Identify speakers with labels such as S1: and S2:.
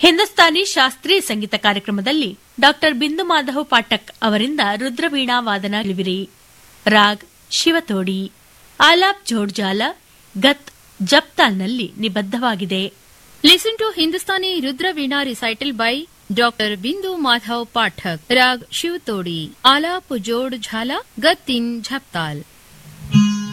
S1: ಹಿಂದೂಸ್ತಾನಿ ಶಾಸ್ತ್ರೀಯ ಸಂಗೀತ ಕಾರ್ಯಕ್ರಮದಲ್ಲಿ ಡಾಕ್ಟರ್ ಬಿಂದು ಮಾಧವ್ ಪಾಠಕ್ ಅವರಿಂದ ರುದ್ರವೀಣಾ ವಾದನ ಕೇಳುವಿರಿ. ರಾಗ್ ಶಿವತೋಡಿ, ಆಲಾಪ್ ಜೋಡ್ಜಾಲ, ಗತ್ ಜಪ್ತಾಲ್ನಲ್ಲಿ ನಿಬದ್ಧವಾಗಿದೆ.
S2: Listen to Hindustani rudra veena recital by doctor ಬಿಂದು ಮಾಧವ್ ಪಾಠಕ್. ರಾಗ್ ಶಿವತೋಡಿ, ಆಲಾಪ್ ಜೋಡ್ ಝಾಲ, ಗತ್ ಇನ್ ಝಪ್ತಾಲ್.